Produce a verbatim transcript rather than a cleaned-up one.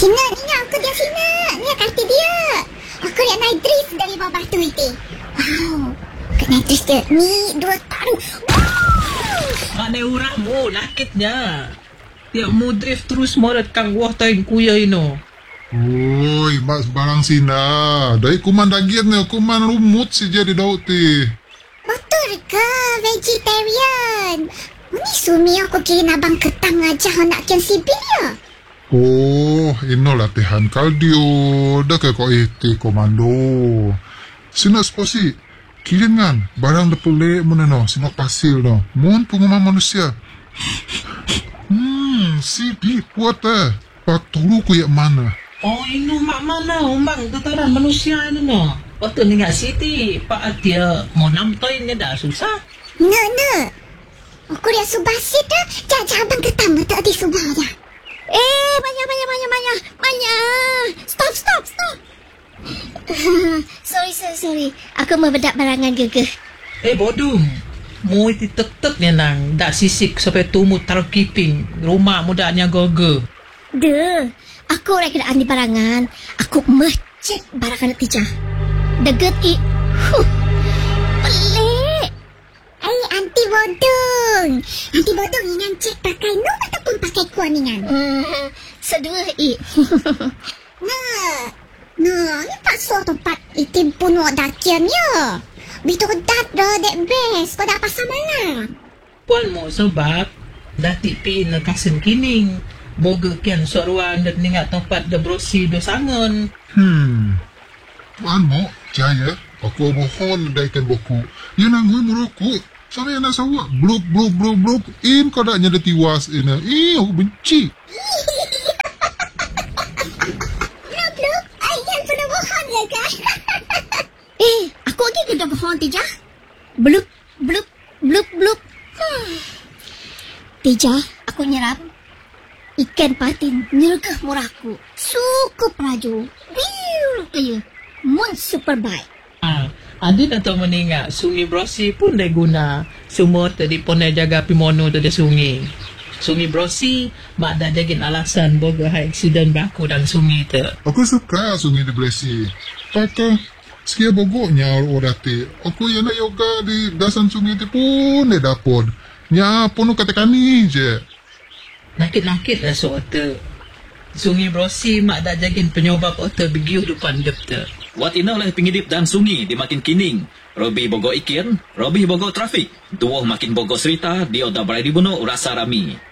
Cina, Nina, aku dia Cina. Ni kaki dia. Aku lihat naik dress dari bawah batu itu. Wow. Kat naik dress dia. Ni, dua taruh. Wow. Ada urangmu, nakitnya. Ya, mu drift terus mau datang wah tayin kuya ino. Oi, mas barang Cina. Dari kuman daging ni, kuman rumut si jadi daun ti. Betul ke vegetarian? Ini sumi aku kirim abang ketang aja nak kian sipil ya. Oh, ino latihan kardio. Dah ke kau iti komando. Sina sposi. Kirim kan barang depelek mana no. Sina pasir no. Mohon pengumuman manusia. Hmm, si di puat eh. Pak tolu ku yak mana? Oh, ino mak mana umbang tataran manusia ini no. Waktu ni nggak Siti, Pak dia mau namtoin ni dah susah. No, no. Aku lihat subah situ. Jajah abang ketang betul di subah aja. Eh, Maya, Maya, Maya, Maya, Maya. Stop, stop, stop. sorry, sorry, sorry. Aku membedak barangan gegeh. Eh, bodoh. Mu itu tek-tek ni nang. Dak sisik sampai tumut taruh kiping. Rumah mudanya goge. Duh, aku orang kena andi barangan. Aku mecek barangan tijah. Deget i. Huh. Pelik. Eh, anti bodong. Anti bodong ingan cek pakai no ataupun pakai kuaningan? Hmm, sedua i. Nah, nah, ni tak suatu tempat itim pun wak dakian ya. Bitu dat dah dek best. Kau dah pasal mana? Puan mo sebab dah tipi na kasen kining. Boga kian soruan dan ningat tempat da brosi do sangon. Hmm. Puan mo, jaya. Aku mohon daikan buku. Ya nangui merokok. Sampai nak sawak. Blub, blub, blub, blub. In kau dah nyada tiwas ini. Eh, aku benci. Blub, blub. Ayah pernah bohong ya kan? Eh, aku lagi kena bohong tijah. Blup, blup, blup, blup. Hmm. Tijah, aku nyerap. Ikan patin nyergah murahku. Sukup raju. Biu kaya. Mun super baik. Ah, adi dah tahu meninggal. Sungai Brosi pun dah guna. Semua tadi pun dah jaga pimono tu dah sungai. Sungai Brosi, mak dah jagin alasan boga high accident berlaku dalam sungai tu. Aku suka sungai di Blesi. Kata, sekia bogoknya orang ti. Aku yang nak yoga di dasan sungai ti pun dia dapat. Nya pun katakan ni je. Nakit-nakit lah soal tu. Sungai Brosi, mak dah jagin penyobab otak begiu depan dep tu. Wat inolah pengidip dan sungai di makin kining. Robi bogo ikin, Robi bogo trafik. Duoh makin bogo cerita, dia dah berada di bunuh rasa rami.